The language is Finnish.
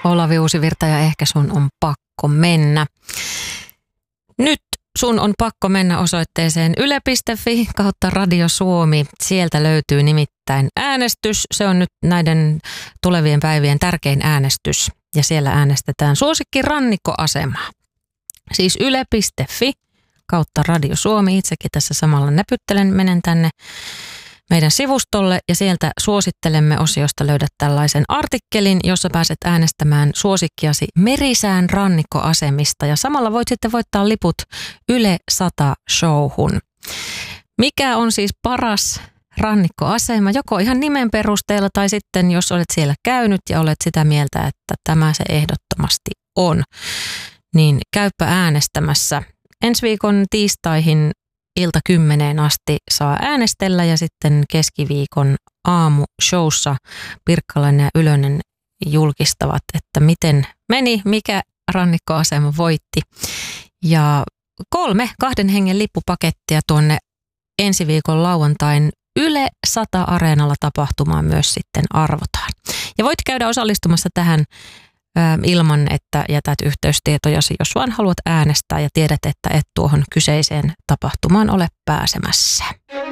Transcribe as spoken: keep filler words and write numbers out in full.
Olavi Uusivirta ja ehkä sun on pakko mennä. Nyt sun on pakko mennä osoitteeseen yle piste fi kautta Radio Suomi. Sieltä löytyy nimittäin äänestys. Se on nyt näiden tulevien päivien tärkein äänestys. Ja siellä äänestetään suosikki rannikkoasemaa. Siis yle piste fi kautta Radio Suomi. Itsekin tässä samalla näpyttelen, menen tänne meidän sivustolle ja sieltä suosittelemme osiosta löydät tällaisen artikkelin, jossa pääset äänestämään suosikkiasi Merisään rannikkoasemista ja samalla voit sitten voittaa liput Yle sata showhun. Mikä on siis paras rannikkoasema, joko ihan nimen perusteella tai sitten jos olet siellä käynyt ja olet sitä mieltä, että tämä se ehdottomasti on, niin käypä äänestämässä. Ensi viikon tiistaihin ilta kymmeneen asti saa äänestellä ja sitten keskiviikon aamushowssa Pirkkalainen ja Ylönen julkistavat, että miten meni, mikä rannikkoasema voitti. Ja kolme kahden hengen lippupakettia tuonne ensi viikon lauantain Yle sata Areenalla tapahtumaan myös sitten arvotaan. Ja voit käydä osallistumassa tähän ilman, että jätät yhteystietojasi, jos vaan haluat äänestää ja tiedät, että et tuohon kyseiseen tapahtumaan ole pääsemässä.